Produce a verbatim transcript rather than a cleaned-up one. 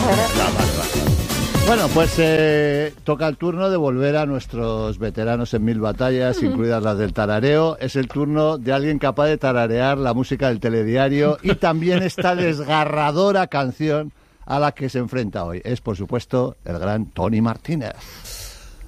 vale, vale. Bueno, pues eh, toca el turno de volver a nuestros veteranos en mil batallas, mm. incluidas las del tarareo. Es el turno de alguien capaz de tararear la música del telediario y también esta desgarradora canción a la que se enfrenta hoy. Es, por supuesto, el gran Tony Martínez.